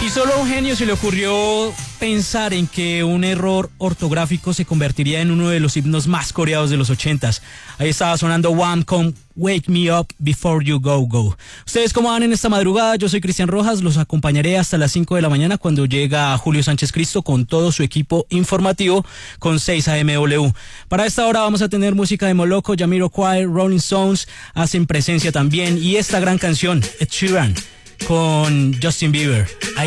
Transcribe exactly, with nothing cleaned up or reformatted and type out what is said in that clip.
Y solo a un genio se le ocurrió pensar en que un error ortográfico se convertiría en uno de los himnos más coreados de los ochentas. Ahí estaba sonando One Come Wake Me Up Before You Go Go. ¿Ustedes cómo van en esta madrugada? Yo soy Cristian Rojas, los acompañaré hasta las cinco de la mañana cuando llega Julio Sánchez Cristo con todo su equipo informativo con seis A M W. Para esta hora vamos a tener música de Moloko, Jamiroquai, Rolling Stones, hacen presencia también, y esta gran canción, Ed Sheeran, con Justin Bieber. Ahí